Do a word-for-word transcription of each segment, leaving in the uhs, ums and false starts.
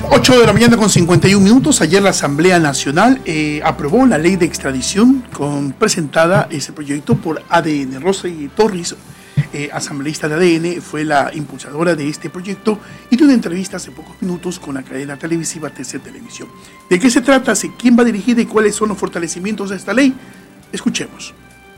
ocho de la mañana con cincuenta y un minutos. Ayer la Asamblea Nacional eh, aprobó la ley de extradición con presentada ese proyecto por A D N. Rosy Torres, eh, asambleísta de A D N, fue la impulsadora de este proyecto y dio una entrevista hace pocos minutos con la cadena televisiva T C Televisión. ¿De qué se trata? ¿Quién va dirigida y cuáles son los fortalecimientos de esta ley? Escuchemos.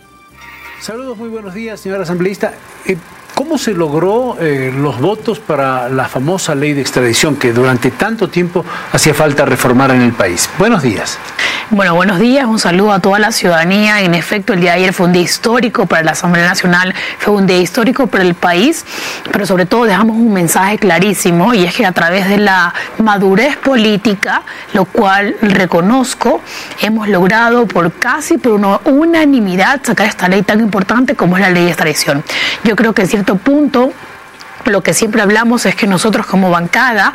Saludos, muy buenos días, señora asambleísta. Eh, ¿Cómo se logró eh, los votos para la famosa ley de extradición que durante tanto tiempo hacía falta reformar en el país? Buenos días. Bueno, buenos días, un saludo a toda la ciudadanía. En efecto, el día de ayer fue un día histórico para la Asamblea Nacional, fue un día histórico para el país, pero sobre todo dejamos un mensaje clarísimo, y es que a través de la madurez política, lo cual reconozco, hemos logrado por casi por una unanimidad sacar esta ley tan importante como es la ley de extradición. Yo creo que en cierto punto lo que siempre hablamos es que nosotros como bancada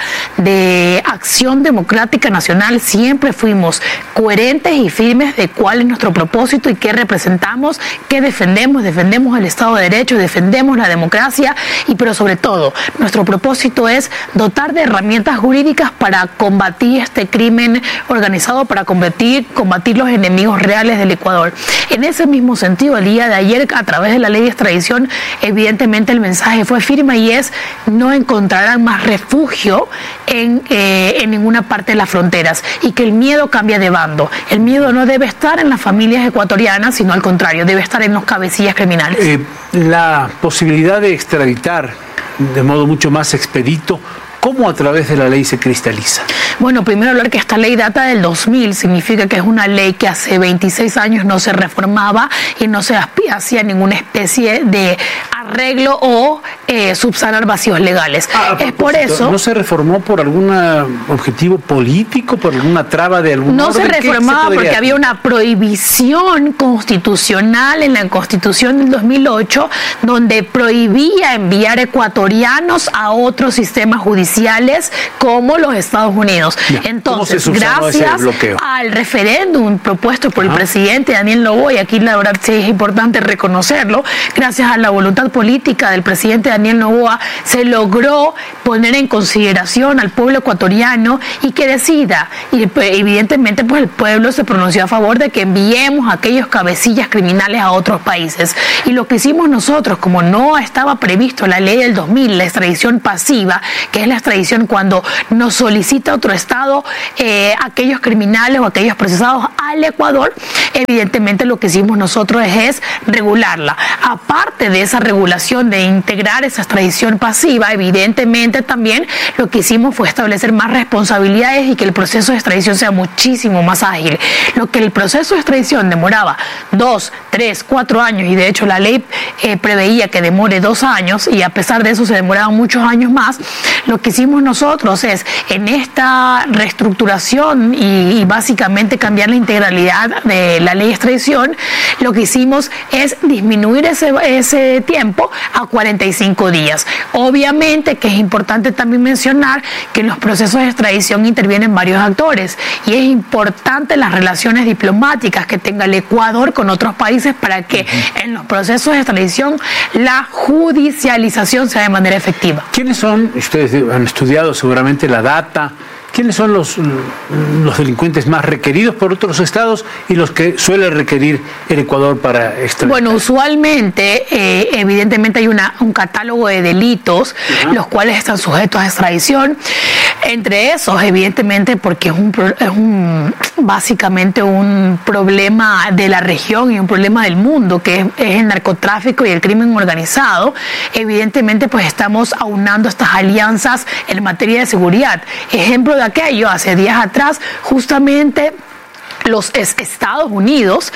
de Acción Democrática Nacional siempre fuimos coherentes y firmes de cuál es nuestro propósito y qué representamos, qué defendemos, defendemos el Estado de Derecho, defendemos la democracia, y pero sobre todo nuestro propósito es dotar de herramientas jurídicas para combatir este crimen organizado, para combatir, combatir los enemigos reales del Ecuador. En ese mismo sentido, el día de ayer, a través de la ley de extradición, evidentemente el mensaje fue firme y es: no encontrarán más refugio en, eh, en ninguna parte de las fronteras, y que el miedo cambia de bando. El miedo no debe estar en las familias ecuatorianas, sino al contrario, debe estar en los cabecillas criminales. Eh, la posibilidad de extraditar de modo mucho más expedito, ¿cómo a través de la ley se cristaliza? Bueno, primero hablar que esta ley data del dos mil, significa que es una ley que hace veintiséis años no se reformaba y no se hacía ninguna especie de arreglo o eh, subsanar vacíos legales. Ah, es por eso... ¿No se reformó por algún objetivo político, por alguna traba de algún No orden? se reformaba se porque había una prohibición constitucional en la Constitución del dos mil ocho, donde prohibía enviar ecuatorianos a otros sistemas judiciales como los Estados Unidos. Ya. Entonces, gracias al referéndum propuesto por Ajá. el presidente Daniel Noboa, y aquí la verdad sí es importante reconocerlo, gracias a la voluntad política del presidente Daniel Noboa, se logró poner en consideración al pueblo ecuatoriano y que decida. Y evidentemente pues el pueblo se pronunció a favor de que enviemos a aquellos cabecillas criminales a otros países. Y lo que hicimos nosotros, como no estaba previsto en la ley del dos mil, la extradición pasiva, que es la extradición cuando nos solicita otro Estado eh, aquellos criminales o aquellos procesados al Ecuador, evidentemente lo que hicimos nosotros es, es regularla. Aparte de esa regulación de integrar esa extradición pasiva, evidentemente también lo que hicimos fue establecer más responsabilidades y que el proceso de extradición sea muchísimo más ágil. Lo que el proceso de extradición demoraba dos, tres, cuatro años, y de hecho la ley eh, preveía que demore dos años, y a pesar de eso se demoraban muchos años más, lo que hicimos nosotros es, en esta reestructuración y, y básicamente cambiar la integralidad de la ley de extradición, lo que hicimos es disminuir ese, ese tiempo a cuarenta y cinco días. Obviamente que es importante también mencionar que en los procesos de extradición intervienen varios actores, y es importante las relaciones diplomáticas que tenga el Ecuador con otros países para que uh-huh. en los procesos de extradición la judicialización sea de manera efectiva. ¿Quiénes son? Ustedes han estudiado seguramente la data. ¿Quiénes son los, los delincuentes más requeridos por otros estados y los que suele requerir el Ecuador para extraditar? Bueno, usualmente, eh, evidentemente hay una, un catálogo de delitos, uh-huh. los cuales están sujetos a extradición. Entre esos, evidentemente, porque es, un, es un, básicamente un problema de la región y un problema del mundo, que es, es el narcotráfico y el crimen organizado. Evidentemente, pues estamos aunando estas alianzas en materia de seguridad. Ejemplo de aquello, hace días atrás, justamente los Estados Unidos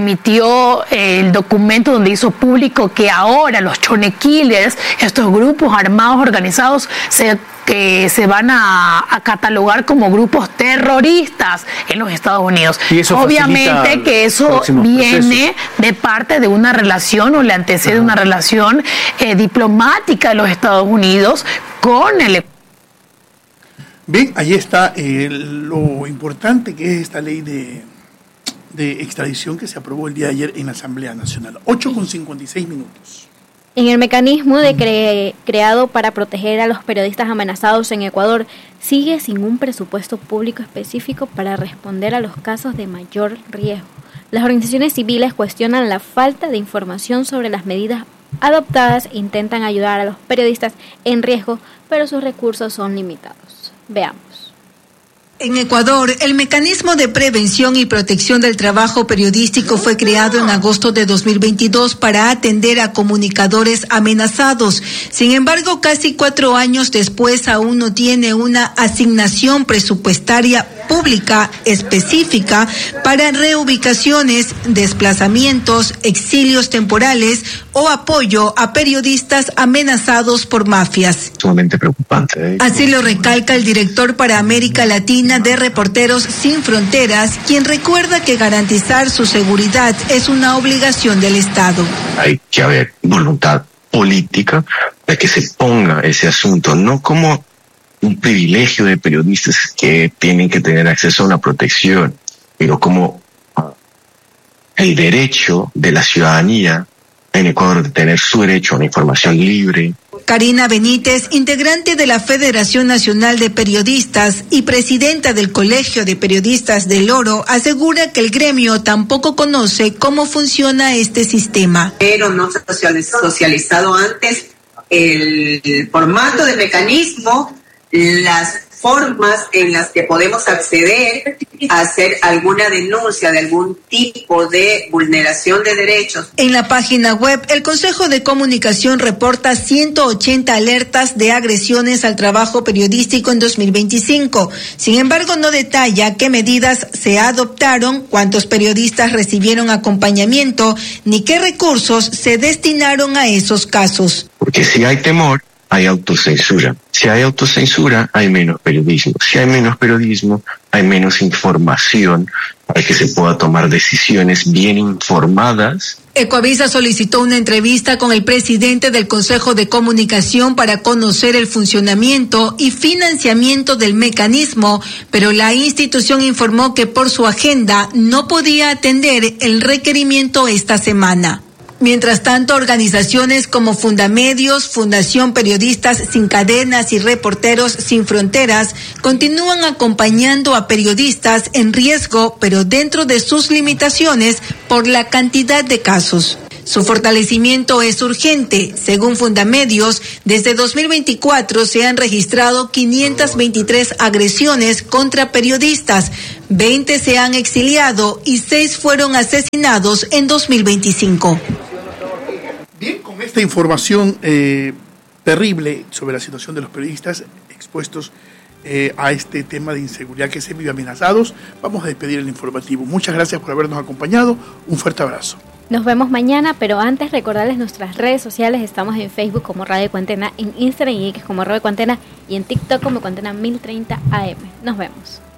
emitió el documento donde hizo público que ahora los Chone Killers, estos grupos armados organizados, se que se van a, a catalogar como grupos terroristas en los Estados Unidos. ¿Y eso obviamente que eso viene procesos? de parte de una relación o le antecede Ajá. una relación eh, diplomática de los Estados Unidos con el... Bien, ahí está eh, lo importante que es esta ley de, de extradición que se aprobó el día de ayer en la Asamblea Nacional. ocho con cincuenta y seis minutos. En el mecanismo de cre- creado para proteger a los periodistas amenazados en Ecuador, sigue sin un presupuesto público específico para responder a los casos de mayor riesgo. Las organizaciones civiles cuestionan la falta de información sobre las medidas adoptadas e intentan ayudar a los periodistas en riesgo, pero sus recursos son limitados. Veamos. En Ecuador, el mecanismo de prevención y protección del trabajo periodístico fue creado en agosto de dos mil veintidós para atender a comunicadores amenazados. Sin embargo, casi cuatro años después aún no tiene una asignación presupuestaria pública específica para reubicaciones, desplazamientos, exilios temporales o apoyo a periodistas amenazados por mafias. Sumamente preocupante. ¿eh? Así lo recalca el director para América Latina de Reporteros Sin Fronteras, quien recuerda que garantizar su seguridad es una obligación del Estado. Hay que haber voluntad política de que se ponga ese asunto, no como un privilegio de periodistas que tienen que tener acceso a una protección, pero como el derecho de la ciudadanía en Ecuador de tener su derecho a una información libre. Karina Benítez, integrante de la Federación Nacional de Periodistas y presidenta del Colegio de Periodistas del Oro, asegura que el gremio tampoco conoce cómo funciona este sistema. Pero no se ha socializado antes el formato de mecanismo, las formas en las que podemos acceder a hacer alguna denuncia de algún tipo de vulneración de derechos. En la página web, el Consejo de Comunicación reporta ciento ochenta alertas de agresiones al trabajo periodístico en dos mil veinticinco. Sin embargo, no detalla qué medidas se adoptaron, cuántos periodistas recibieron acompañamiento, ni qué recursos se destinaron a esos casos. Porque si hay temor, hay autocensura. Si hay autocensura, hay menos periodismo. Si hay menos periodismo, hay menos información para que se pueda tomar decisiones bien informadas. Ecoavisa solicitó una entrevista con el presidente del Consejo de Comunicación para conocer el funcionamiento y financiamiento del mecanismo, pero la institución informó que por su agenda no podía atender el requerimiento esta semana. Mientras tanto, organizaciones como Fundamedios, Fundación Periodistas Sin Cadenas y Reporteros Sin Fronteras continúan acompañando a periodistas en riesgo, pero dentro de sus limitaciones por la cantidad de casos. Su fortalecimiento es urgente. Según Fundamedios, desde dos mil veinticuatro se han registrado quinientas veintitrés agresiones contra periodistas, veinte se han exiliado y seis fueron asesinados en dos mil veinticinco. Bien, con esta información eh, terrible sobre la situación de los periodistas expuestos eh, a este tema de inseguridad que se vive amenazados, vamos a despedir el informativo. Muchas gracias por habernos acompañado. Un fuerte abrazo. Nos vemos mañana, pero antes recordarles nuestras redes sociales. Estamos en Facebook como Radio Cuantena, en Instagram y X como Radio Cuantena y en TikTok como Cuantena mil treinta A M. Nos vemos.